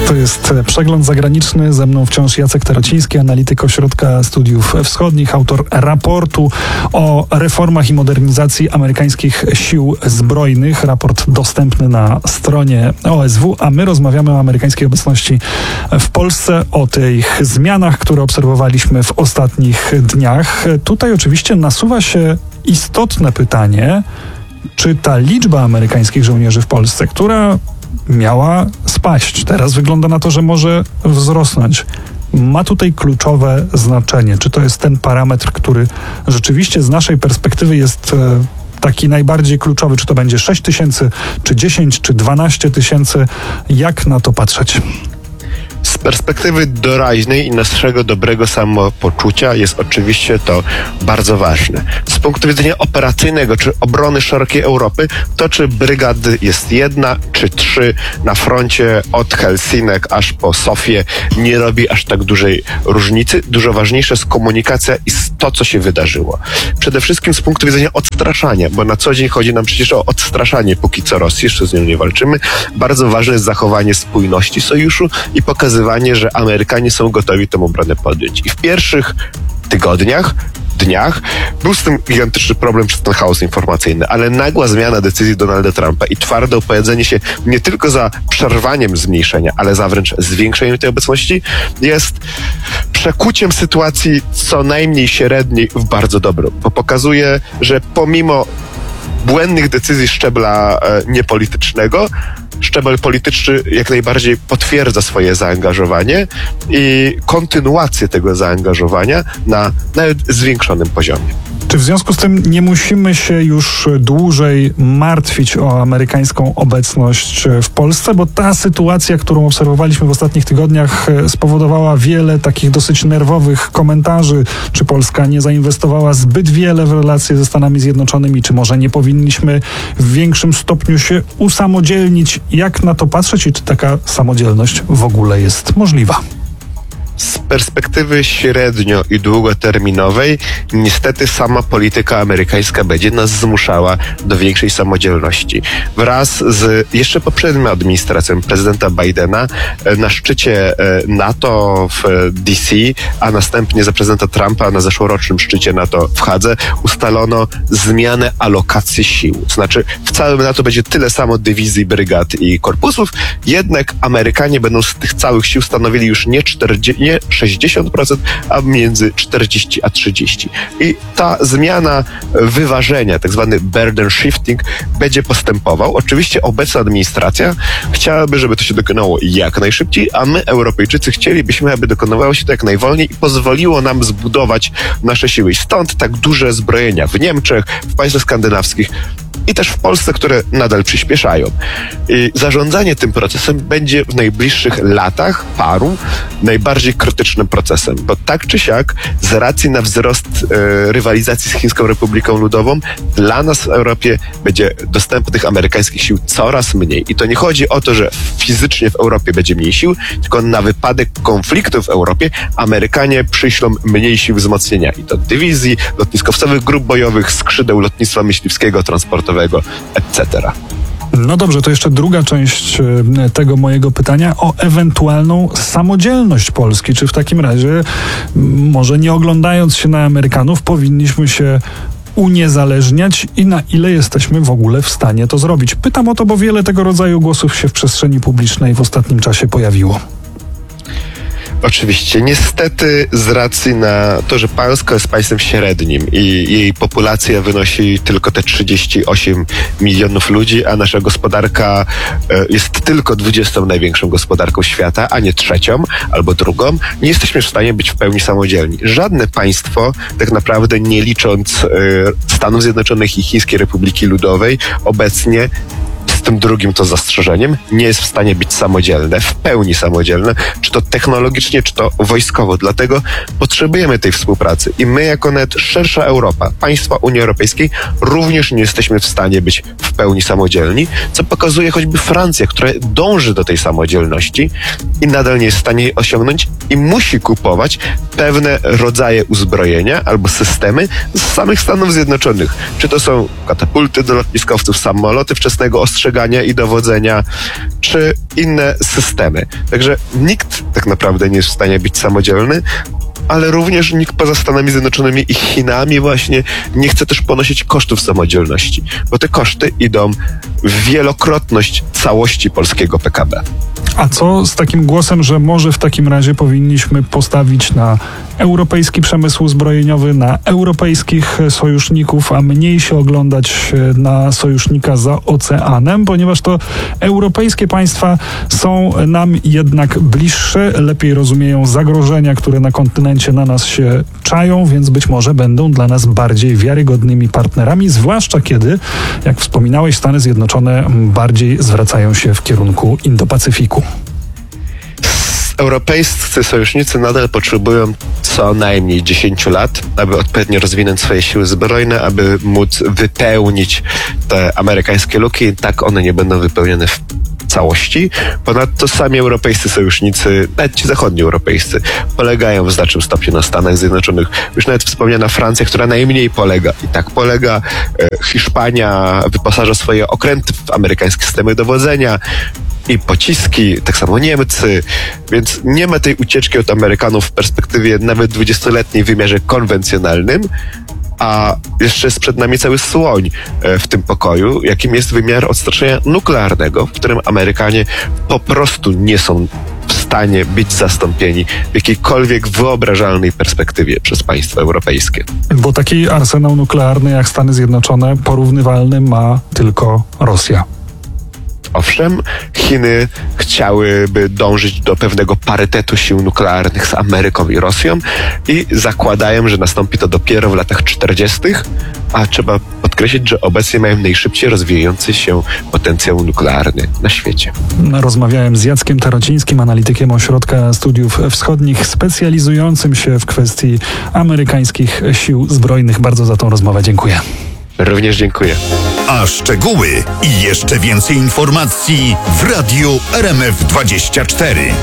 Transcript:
To jest Przegląd Zagraniczny. Ze mną wciąż Jacek Terociński, analityk Ośrodka Studiów Wschodnich, autor raportu o reformach i modernizacji amerykańskich sił zbrojnych. Raport dostępny na stronie OSW, a my rozmawiamy o amerykańskiej obecności w Polsce, o tych zmianach, które obserwowaliśmy w ostatnich dniach. Tutaj oczywiście nasuwa się istotne pytanie, czy ta liczba amerykańskich żołnierzy w Polsce, która miała spaść, teraz wygląda na to, że może wzrosnąć, ma tutaj kluczowe znaczenie. Czy to jest ten parametr, który rzeczywiście z naszej perspektywy jest taki najbardziej kluczowy? Czy to będzie 6 tysięcy, czy 10, czy 12 tysięcy? Jak na to patrzeć? Z perspektywy doraźnej i naszego dobrego samopoczucia jest oczywiście to bardzo ważne. Z punktu widzenia operacyjnego, czy obrony szerokiej Europy, to czy brygad jest jedna, czy trzy na froncie od Helsinek aż po Sofię nie robi aż tak dużej różnicy. Dużo ważniejsza jest komunikacja i to, co się wydarzyło. Przede wszystkim z punktu widzenia odstraszania, bo na co dzień chodzi nam przecież o odstraszanie póki co Rosji, jeszcze z nią nie walczymy. Bardzo ważne jest zachowanie spójności sojuszu i pokazywanie, że Amerykanie są gotowi tę obronę podjąć. I w pierwszych tygodniach, dniach był z tym gigantyczny problem przez ten chaos informacyjny, ale nagła zmiana decyzji Donalda Trumpa i twarde opowiedzenie się nie tylko za przerwaniem zmniejszenia, ale za wręcz zwiększeniem tej obecności jest przekuciem sytuacji co najmniej średniej w bardzo dobrą, bo pokazuje, że pomimo błędnych decyzji szczebla niepolitycznego, szczebel polityczny jak najbardziej potwierdza swoje zaangażowanie i kontynuację tego zaangażowania na nawet zwiększonym poziomie. Czy w związku z tym nie musimy się już dłużej martwić o amerykańską obecność w Polsce, bo ta sytuacja, którą obserwowaliśmy w ostatnich tygodniach, spowodowała wiele takich dosyć nerwowych komentarzy, czy Polska nie zainwestowała zbyt wiele w relacje ze Stanami Zjednoczonymi, czy może nie powinniśmy w większym stopniu się usamodzielnić? Jak na to patrzeć i czy taka samodzielność w ogóle jest możliwa? Z perspektywy średnio i długoterminowej niestety sama polityka amerykańska będzie nas zmuszała do większej samodzielności. Wraz z jeszcze poprzednią administracją prezydenta Bidena na szczycie NATO w DC, a następnie za prezydenta Trumpa na zeszłorocznym szczycie NATO w Hadze ustalono zmianę alokacji sił. Znaczy w całym NATO będzie tyle samo dywizji, brygad i korpusów, jednak Amerykanie będą z tych całych sił stanowili już nie 60%, a między 40 a 30. I ta zmiana wyważenia, tak zwany burden shifting, będzie postępował. Oczywiście obecna administracja chciałaby, żeby to się dokonało jak najszybciej, a my, Europejczycy, chcielibyśmy, aby dokonywało się to jak najwolniej i pozwoliło nam zbudować nasze siły. I stąd tak duże zbrojenia w Niemczech, w państwach skandynawskich i też w Polsce, które nadal przyspieszają. I zarządzanie tym procesem będzie w najbliższych latach, paru, najbardziej krytycznym procesem, bo tak czy siak, z racji na wzrost rywalizacji z Chińską Republiką Ludową, dla nas w Europie będzie dostępnych amerykańskich sił coraz mniej. I to nie chodzi o to, że fizycznie w Europie będzie mniej sił, tylko na wypadek konfliktu w Europie Amerykanie przyślą mniej sił wzmocnienia. I to dywizji, lotniskowcowych grup bojowych, skrzydeł lotnictwa myśliwskiego, transportowego, etc. No dobrze, to jeszcze druga część tego mojego pytania o ewentualną samodzielność Polski. Czy w takim razie, może nie oglądając się na Amerykanów, powinniśmy się uniezależniać i na ile jesteśmy w ogóle w stanie to zrobić? Pytam o to, bo wiele tego rodzaju głosów się w przestrzeni publicznej w ostatnim czasie pojawiło. Oczywiście. Niestety z racji na to, że Polska jest państwem średnim i jej populacja wynosi tylko te 38 milionów ludzi, a nasza gospodarka jest tylko 20 największą gospodarką świata, a nie trzecią albo drugą, nie jesteśmy w stanie być w pełni samodzielni. Żadne państwo, tak naprawdę nie licząc Stanów Zjednoczonych i Chińskiej Republiki Ludowej, obecnie z tym drugim to zastrzeżeniem, nie jest w stanie być samodzielne, w pełni samodzielne, czy to technologicznie, czy to wojskowo. Dlatego potrzebujemy tej współpracy. I my, jako nawet szersza Europa, państwa Unii Europejskiej, również nie jesteśmy w stanie być w pełni samodzielni, co pokazuje choćby Francja, która dąży do tej samodzielności i nadal nie jest w stanie jej osiągnąć i musi kupować pewne rodzaje uzbrojenia albo systemy z samych Stanów Zjednoczonych. Czy to są katapulty do lotniskowców, samoloty wczesnego ostrzegania, ostrzegania i dowodzenia, czy inne systemy. Także nikt tak naprawdę nie jest w stanie być samodzielny, ale również nikt poza Stanami Zjednoczonymi i Chinami właśnie nie chce też ponosić kosztów samodzielności, bo te koszty idą w wielokrotność całości polskiego PKB. A co z takim głosem, że może w takim razie powinniśmy postawić na europejski przemysł zbrojeniowy, na europejskich sojuszników, a mniej się oglądać na sojusznika za oceanem, ponieważ to europejskie państwa są nam jednak bliższe, lepiej rozumieją zagrożenia, które na kontynencie na nas się czają, więc być może będą dla nas bardziej wiarygodnymi partnerami, zwłaszcza kiedy, jak wspominałeś, Stany Zjednoczone bardziej zwracają się w kierunku Indo-Pacyfiku. Europejscy sojusznicy nadal potrzebują co najmniej 10 lat, aby odpowiednio rozwinąć swoje siły zbrojne, aby móc wypełnić te amerykańskie luki. Tak one nie będą wypełnione w całości. Ponadto sami europejscy sojusznicy, nawet ci zachodnioeuropejscy, polegają w znacznym stopniu na Stanach Zjednoczonych. Już nawet wspomniana Francja, która najmniej polega. I tak polega. Hiszpania wyposaża swoje okręty w amerykańskie systemy dowodzenia i pociski, tak samo Niemcy, więc nie ma tej ucieczki od Amerykanów w perspektywie nawet 20-letniej w wymiarze konwencjonalnym, a jeszcze jest przed nami cały słoń w tym pokoju, jakim jest wymiar odstraszenia nuklearnego, w którym Amerykanie po prostu nie są w stanie być zastąpieni w jakiejkolwiek wyobrażalnej perspektywie przez państwa europejskie. Bo taki arsenał nuklearny jak Stany Zjednoczone porównywalny ma tylko Rosja. Owszem, Chiny chciałyby dążyć do pewnego parytetu sił nuklearnych z Ameryką i Rosją i zakładają, że nastąpi to dopiero w latach 40., a trzeba podkreślić, że obecnie mają najszybciej rozwijający się potencjał nuklearny na świecie. Rozmawiałem z Jackiem Tarocińskim, analitykiem Ośrodka Studiów Wschodnich, specjalizującym się w kwestii amerykańskich sił zbrojnych. Bardzo za tą rozmowę dziękuję. Również dziękuję. A szczegóły i jeszcze więcej informacji w Radiu RMF24.